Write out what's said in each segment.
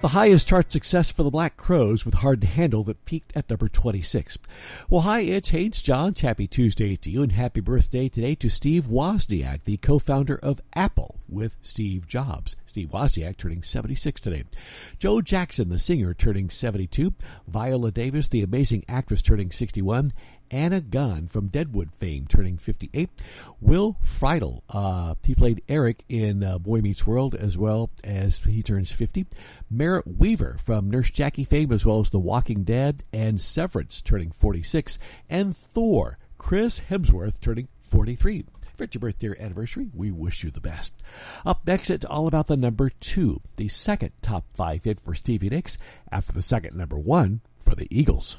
The highest chart success for the Black Crowes with Hard to Handle that peaked at number 26. Well, hi, it's Haynes Johns. Happy Tuesday to you, and happy birthday today to Steve Wozniak, the co-founder of Apple with Steve Jobs. Steve Wozniak turning 76 today. Joe Jackson, the singer, turning 72. Viola Davis, the amazing actress, turning 61. Anna Gunn from Deadwood fame, turning 58. Will Friedle, he played Eric in Boy Meets World, as well as he turns 50. Merritt Weaver from Nurse Jackie fame, as well as The Walking Dead, and Severance, turning 46. And Thor, Chris Hemsworth, turning 43. For your birthday anniversary, we wish you the best. Up next, it's all about the number 2, the second top 5 hit for Stevie Nicks, after the second number 1 for the Eagles.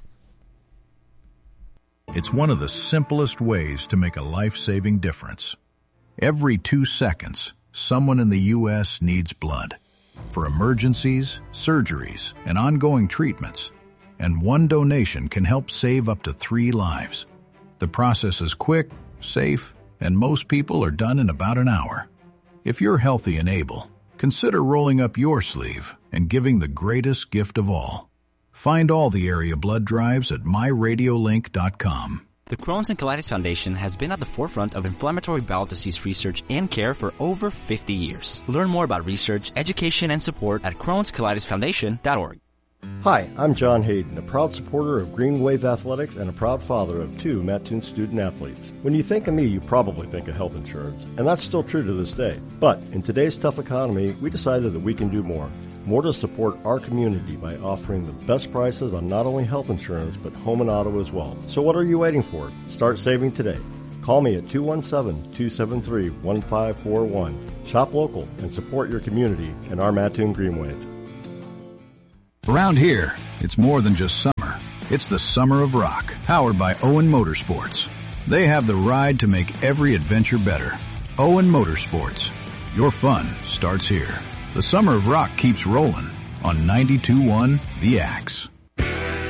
It's one of the simplest ways to make a life-saving difference. Every 2 seconds, someone in the U.S. needs blood for emergencies, surgeries, and ongoing treatments. And one donation can help save up to 3 lives. The process is quick, safe, and most people are done in about an hour. If you're healthy and able, consider rolling up your sleeve and giving the greatest gift of all. Find all the area blood drives at myradiolink.com. The Crohn's and Colitis Foundation has been at the forefront of inflammatory bowel disease research and care for over 50 years. Learn more about research, education, and support at Crohn'sColitisFoundation.org. Hi, I'm John Hayden, a proud supporter of Green Wave Athletics and a proud father of 2 Mattoon student athletes. When you think of me, you probably think of health insurance, and that's still true to this day. But in today's tough economy, we decided that we can do more. More to support our community by offering the best prices on not only health insurance, but home and auto as well. So what are you waiting for? Start saving today. Call me at 217-273-1541. Shop local and support your community in our Mattoon Green Wave. Around here, it's more than just summer. It's the Summer of Rock, powered by Owen Motorsports. They have the ride to make every adventure better. Owen Motorsports. Your fun starts here. The Summer of Rock keeps rolling on 92.1 The Axe.